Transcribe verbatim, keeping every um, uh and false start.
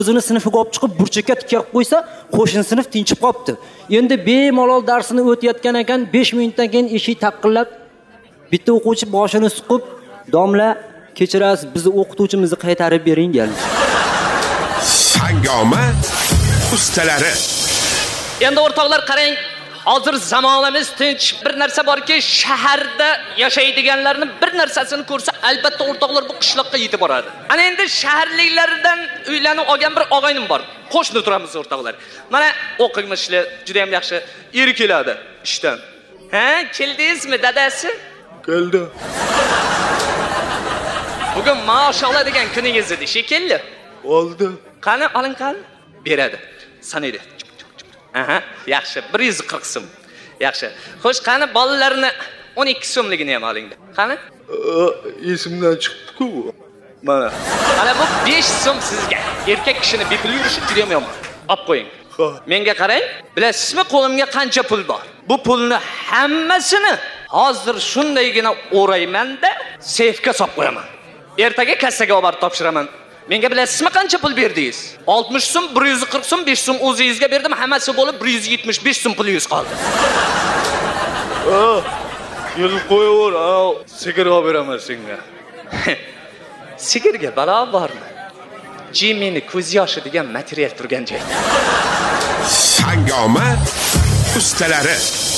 o'zini sinfiga olib chiqib burchakka tikib qo'ysa, qo'shin sinf tinchib qopti. Endi bemalol darsini o'tayotgan ekan, besh minutdan keyin eshik taqillab, bitta o'quvchi boshini suqib, "Domla, kechirasiz, bizni o'qituvchimizni qaytarib bering" dedi. Hangoma ustalari. Endi o'rtoqlar qarang, hozir zamonamiz tinch, bir narsa borki, shaharda yashaydiganlarning bir narsasini ko'rsa, albatta o'rtoqlar bu qishloqqa yetib boradi. Ana endi shaharliklardan uylanib olgan bir og'aynim bor. Qo'shni turamiz o'rtoqlar. Mana o'qimishlar juda ham yaxshi eri keladi ishdan. Ha, keldingizmi dadasi? Keldi. Bugun maşallah degan kuningiz edi, shekilli. Oldi. Qani, oling qani? Beradi. Sanaydi. Aha, yaxshi, bir yuz qirq so'm. Yaxshi. Xo'sh, qani bolalarni o'n ikki so'mligini ham oling. Qani? Esimdan chiqdi-ku. Mana. Mana bu besh so'm sizga. Erkak kishini bepul yurishi juda ham yomon. Olib qo'ying. Menga qarang, bilasizmi qo'limga qancha pul bor? Bu pulni hammasini hozir shundaygina o'rayman-da, seyfga solib qo'yaman. Ertaga kassaga olib topshiraman. Menga bilasizmi qancha pul berdingiz? oltmish so'm, bir yuz qirq so'm, besh so'm o'zingizga berdim, hammasi bo'lib bir yuz yetmish besh so'm pulingiz qoldi. Ah, yig'ib qo'yaver, sigirga olib beraman senga. Sigirga balo bormi? Jimini ko'z yoshi degan material turgan joyda. Hangoma ustalari.